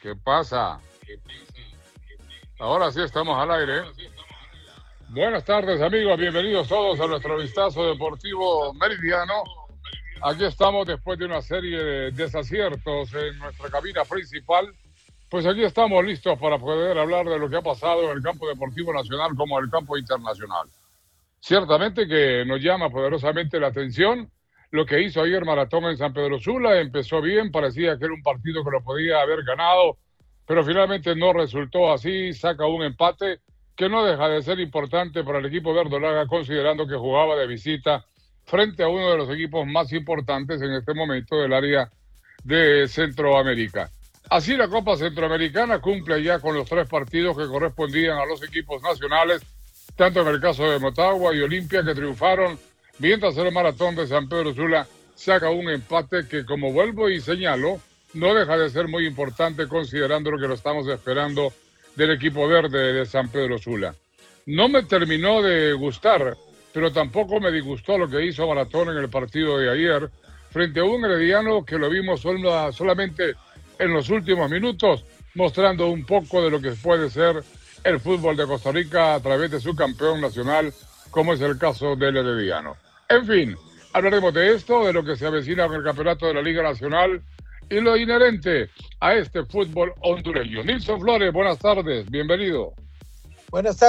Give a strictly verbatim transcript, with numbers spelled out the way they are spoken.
¿Qué pasa? Ahora sí estamos al aire. Buenas tardes, amigos. Bienvenidos todos a nuestro vistazo deportivo meridiano. Aquí estamos después de una serie de desaciertos en nuestra cabina principal. Pues aquí estamos listos para poder hablar de lo que ha pasado en el campo deportivo nacional como en el campo internacional. Ciertamente que nos llama poderosamente la atención lo que hizo ayer Maratón en San Pedro Sula. Empezó bien, parecía que era un partido que lo podía haber ganado, pero finalmente no resultó así. Saca un empate que no deja de ser importante para el equipo verdolaga, considerando que jugaba de visita frente a uno de los equipos más importantes en este momento del área de Centroamérica. Así la Copa Centroamericana cumple ya con los tres partidos que correspondían a los equipos nacionales, tanto en el caso de Motagua y Olimpia, que triunfaron, mientras el Maratón de San Pedro Sula saca un empate que, como vuelvo y señalo, no deja de ser muy importante considerando lo que lo estamos esperando del equipo verde de San Pedro Sula. No me terminó de gustar, pero tampoco me disgustó lo que hizo Maratón en el partido de ayer, frente a un Herediano que lo vimos sola, solamente en los últimos minutos, mostrando un poco de lo que puede ser el fútbol de Costa Rica a través de su campeón nacional, como es el caso del Herediano. En fin, hablaremos de esto, de lo que se avecina con el campeonato de la Liga Nacional y lo inherente a este fútbol hondureño. Nilson Flores, buenas tardes, bienvenido. Buenas tardes.